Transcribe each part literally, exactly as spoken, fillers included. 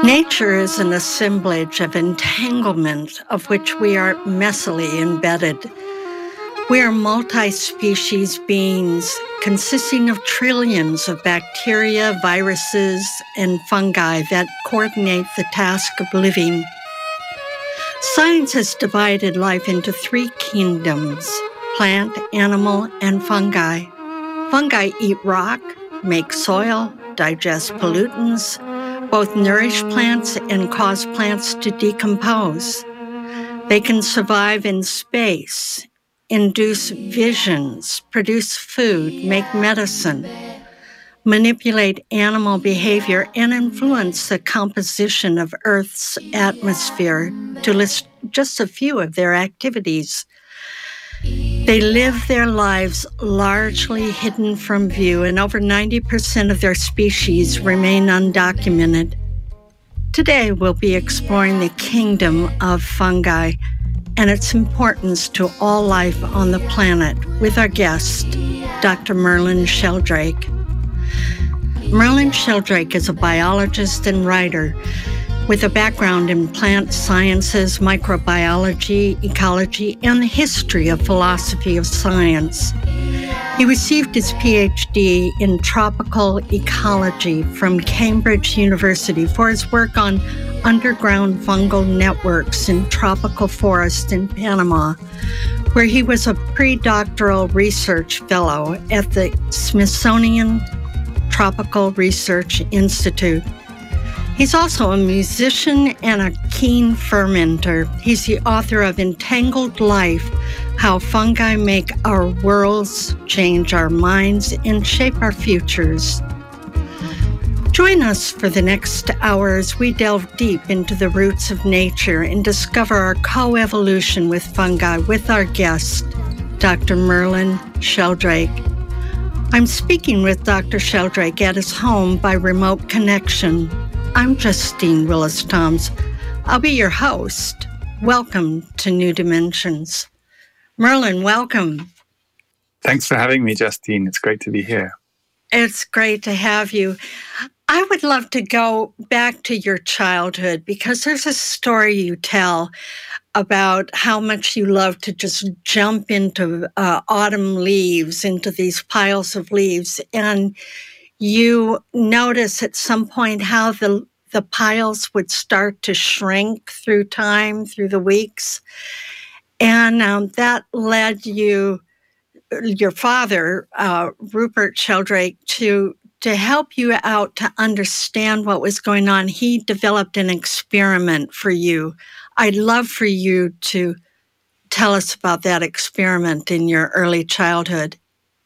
Nature is an assemblage of entanglement of which we are messily embedded. We are multi-species beings consisting of trillions of bacteria, viruses, and fungi that coordinate the task of living. Science has divided life into three kingdoms: plant, animal, and fungi. Fungi eat rock, make soil, digest pollutants, both nourish plants and cause plants to decompose. They can survive in space, induce visions, produce food, make medicine, manipulate animal behavior, and influence the composition of Earth's atmosphere, to list just a few of their activities. They live their lives largely hidden from view, and over ninety percent of their species remain undocumented. Today, we'll be exploring the kingdom of fungi and its importance to all life on the planet with our guest, Doctor Merlin Sheldrake. Merlin Sheldrake is a biologist and writer with a background in plant sciences, microbiology, ecology, and the history of philosophy of science. He received his P H D in tropical ecology from Cambridge University for his work on underground fungal networks in tropical forests in Panama, where he was a pre-doctoral research fellow at the Smithsonian Tropical Research Institute. He's also a musician and a keen fermenter. He's the author of Entangled Life: How Fungi Make Our Worlds, Change Our Minds, and Shape Our Futures. Join us for the next hour as we delve deep into the roots of nature and discover our coevolution with fungi with our guest, Doctor Merlin Sheldrake. I'm speaking with Doctor Sheldrake at his home by remote connection. I'm Justine Willis-Toms. I'll be your host. Welcome to New Dimensions. Merlin, welcome. Thanks for having me, Justine. It's great to be here. It's great to have you. I would love to go back to your childhood because there's a story you tell about how much you love to just jump into uh, autumn leaves, into these piles of leaves, and you notice at some point how the the piles would start to shrink through time, through the weeks. And um, that led you, your father, uh, Rupert Sheldrake, to, to help you out to understand what was going on. He developed an experiment for you. I'd love for you to tell us about that experiment in your early childhood.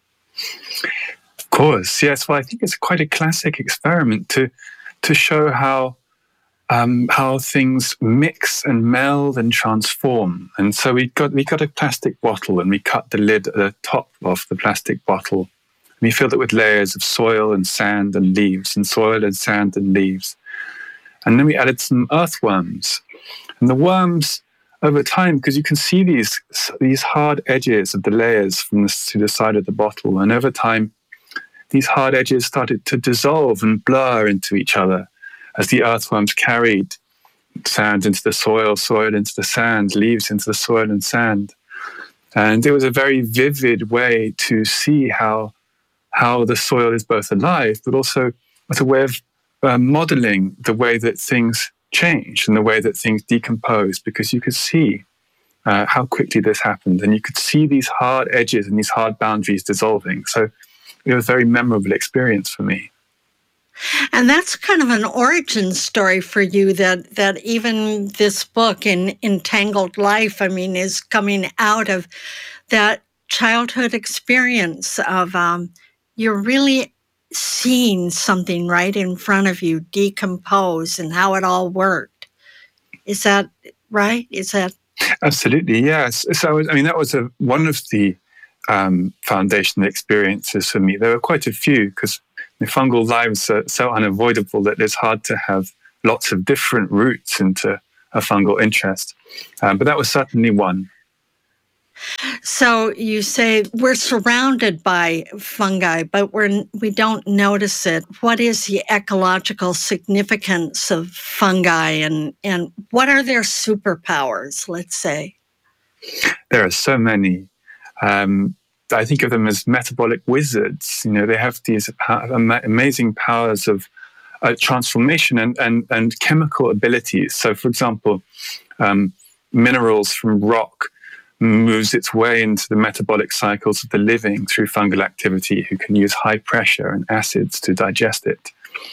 Of course, yes. Well, I think it's quite a classic experiment to to show how um, how things mix and meld and transform. And so we got we got a plastic bottle, and we cut the lid at the top of the plastic bottle. And we filled it with layers of soil and sand and leaves, and soil and sand and leaves. And then we added some earthworms. And the worms, over time, because you can see these these hard edges of the layers from the, to the side of the bottle, and over time, these hard edges started to dissolve and blur into each other as the earthworms carried sand into the soil, soil into the sand, leaves into the soil and sand. And it was a very vivid way to see how, how the soil is both alive, but also as a way of uh, modeling the way that things change and the way that things decompose, because you could see uh, how quickly this happened. And you could see these hard edges and these hard boundaries dissolving. So it was a very memorable experience for me. And that's kind of an origin story for you, that that even this book, in Entangled Life, I mean, is coming out of that childhood experience of um, you're really seeing something right in front of you decompose and how it all worked. Is that right? Is that? Absolutely, yes. So, I mean, that was a, one of the Um, foundational experiences for me. There were quite a few, because the fungal lives are so unavoidable that it's hard to have lots of different routes into a fungal interest. Um, but that was certainly one. So you say we're surrounded by fungi, but we're, we don't notice it. What is the ecological significance of fungi, and, and what are their superpowers, let's say? There are so many. Um, I think of them as metabolic wizards. You know, they have these amazing powers of uh, transformation and, and, and chemical abilities. So, for example, um, minerals from rock moves its way into the metabolic cycles of the living through fungal activity, who can use high pressure and acids to digest it.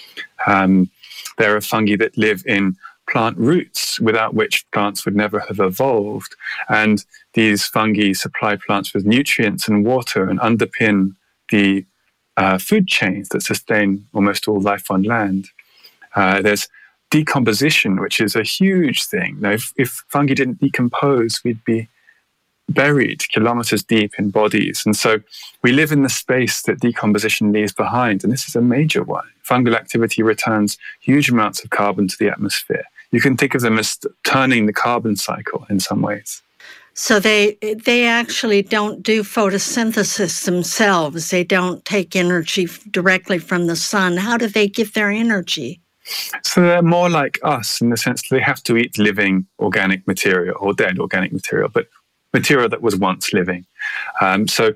Um, there are fungi that live in plant roots, without which plants would never have evolved. And these fungi supply plants with nutrients and water and underpin the uh, food chains that sustain almost all life on land. Uh, there's decomposition, which is a huge thing. Now, if, if fungi didn't decompose, we'd be buried kilometers deep in bodies. And so we live in the space that decomposition leaves behind. And this is a major one. Fungal activity returns huge amounts of carbon to the atmosphere. You can think of them as turning the carbon cycle in some ways. So they they actually don't do photosynthesis themselves. They don't take energy directly from the sun. How do they get their energy? So they're more like us in the sense that they have to eat living organic material or dead organic material, but material that was once living. Um, so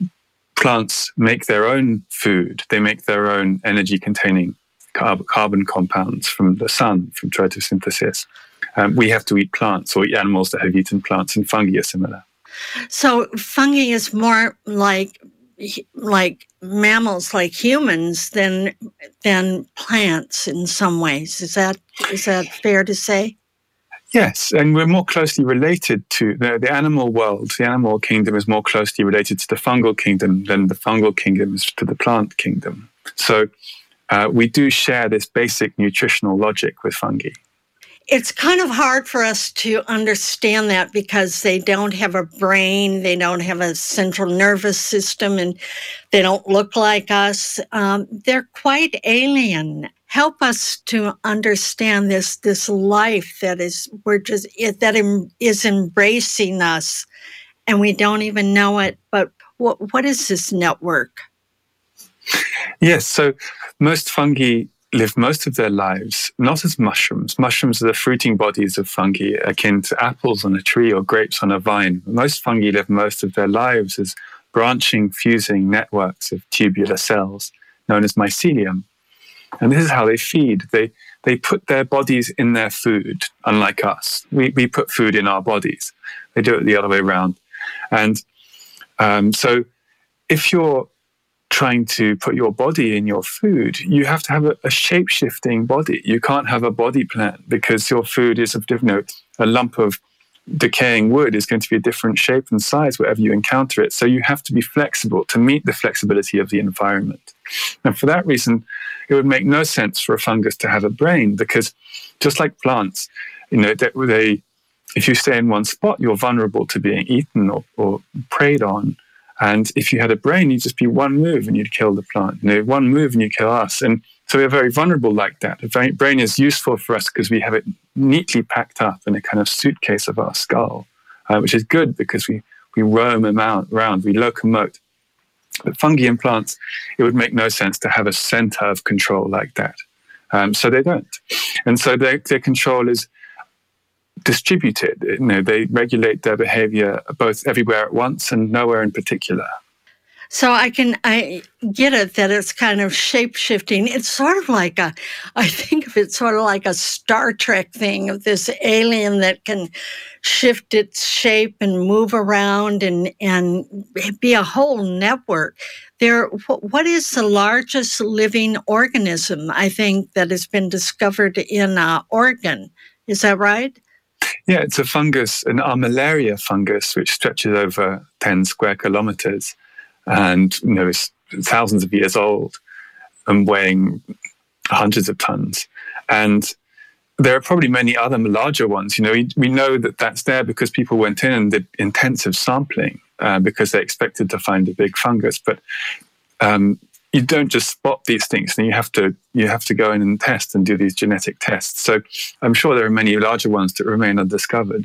plants make their own food. They make their own energy-containing carb- carbon compounds from the sun, from photosynthesis. Um, we have to eat plants or eat animals that have eaten plants, and fungi are similar. So fungi is more like like mammals, like humans, than than plants in some ways. Is that is that fair to say? Yes, and we're more closely related to the, the animal world. The animal kingdom is more closely related to the fungal kingdom than the fungal kingdom is to the plant kingdom. So uh, we do share this basic nutritional logic with fungi. It's kind of hard for us to understand that because they don't have a brain, they don't have a central nervous system, and they don't look like us. Um, they're quite alien. Help us to understand this this life that is we're just that is embracing us, and we don't even know it. But what what is this network? Yes, so most fungi live most of their lives not as mushrooms. Mushrooms are the fruiting bodies of fungi, akin to apples on a tree or grapes on a vine. Most fungi live most of their lives as branching, fusing networks of tubular cells known as mycelium. And this is how they feed. They they put their bodies in their food, unlike us. We we put food in our bodies. They do it the other way around. And um, so if you're trying to put your body in your food, you have to have a, a shape-shifting body. You can't have a body plan because your food is of different, you know, a lump of decaying wood is going to be a different shape and size wherever you encounter it. So you have to be flexible to meet the flexibility of the environment. And for that reason, it would make no sense for a fungus to have a brain because just like plants, you know, they, they if you stay in one spot, you're vulnerable to being eaten or, or preyed on. And if you had a brain, you'd just be one move and you'd kill the plant. You know, one move and you kill us. And so we're very vulnerable like that. The brain is useful for us because we have it neatly packed up in a kind of suitcase of our skull, uh, which is good because we, we roam around, we locomote. But fungi and plants, it would make no sense to have a center of control like that. Um, so they don't. And so their, their control is distributed. You know, they regulate their behavior both everywhere at once and nowhere in particular. So I can I get it that it's kind of shape-shifting. It's sort of like a, I think of it sort of like a Star Trek thing of this alien that can shift its shape and move around and, and be a whole network. There, what is the largest living organism, I think, that has been discovered in uh, Oregon? Is that right? Yeah, it's a fungus, an Armillaria fungus, which stretches over ten square kilometers and, you know, is thousands of years old and weighing hundreds of tons. And there are probably many other larger ones. You know, we, we know that that's there because people went in and did intensive sampling uh, because they expected to find a big fungus. But um, you don't just spot these things, and you have to you have to go in and test and do these genetic tests. So I'm sure there are many larger ones that remain undiscovered.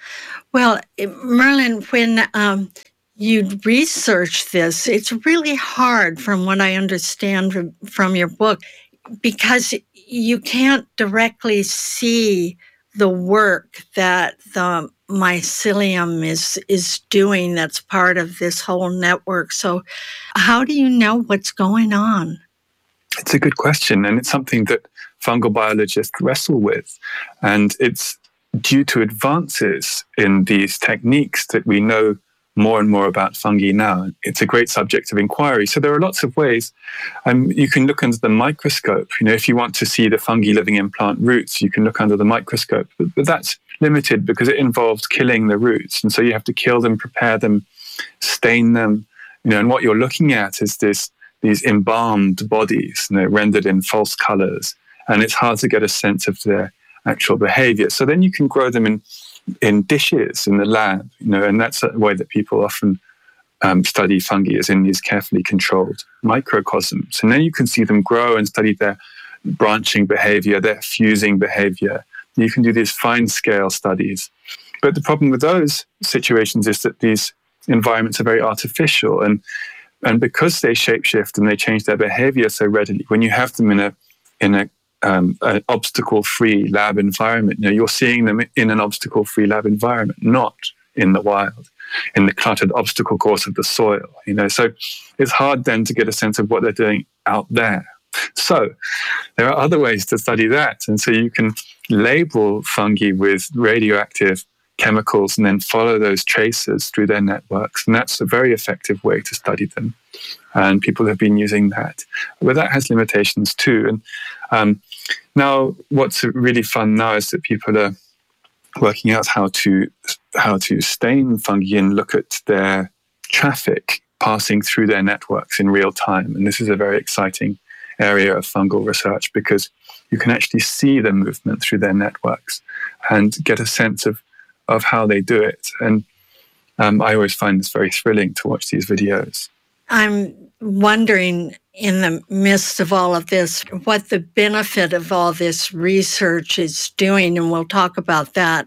Well, Merlin, when um, you research this, it's really hard from what I understand from your book, because you can't directly see the work that the mycelium is is doing that's part of this whole network. So how do you know what's going on? It's a good question, and it's something that fungal biologists wrestle with. And it's due to advances in these techniques that we know more and more about fungi now. It's a great subject of inquiry. So there are lots of ways. Um, you can look under the microscope. You know, if you want to see the fungi living in plant roots, you can look under the microscope. But, but that's limited because it involves killing the roots. And so you have to kill them, prepare them, stain them. You know, and what you're looking at is this these embalmed bodies, you know, rendered in false colors. And it's hard to get a sense of their actual behavior. So then you can grow them in in dishes in the lab, you know, and that's a way that people often um, study fungi, is in these carefully controlled microcosms. And then you can see them grow and study their branching behavior, their fusing behavior. You can do these fine scale studies. But the problem with those situations is that these environments are very artificial, and and because they shapeshift and they change their behavior so readily, when you have them in a in a Um, an obstacle-free lab environment, you know, you're seeing them in an obstacle-free lab environment, not in the wild, in the cluttered obstacle course of the soil. You know, so it's hard then to get a sense of what they're doing out there. So there are other ways to study that, and so you can label fungi with radioactive chemicals and then follow those traces through their networks, and that's a very effective way to study them. And people have been using that, but that has limitations too. And um, now, what's really fun now is that people are working out how to how to stain fungi and look at their traffic passing through their networks in real time. And this is a very exciting area of fungal research, because you can actually see the movement through their networks and get a sense of of how they do it. And um, I always find this very thrilling to watch these videos. I'm wondering, in the midst of all of this, what the benefit of all this research is doing, and we'll talk about that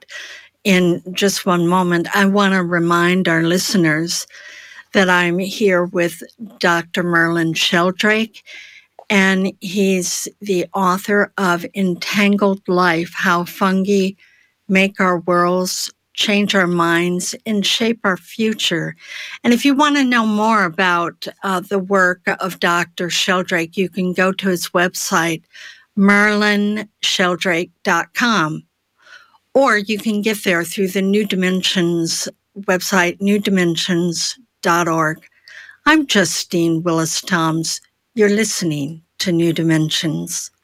in just one moment. I want to remind our listeners that I'm here with Doctor Merlin Sheldrake, and he's the author of Entangled Life: How Fungi Make Our Worlds, Change Our Minds, and Shape Our Future. And if you want to know more about uh, the work of Doctor Sheldrake, you can go to his website, merlin sheldrake dot com, or you can get there through the New Dimensions website, new dimensions dot org. I'm Justine Willis Toms. You're listening to New Dimensions.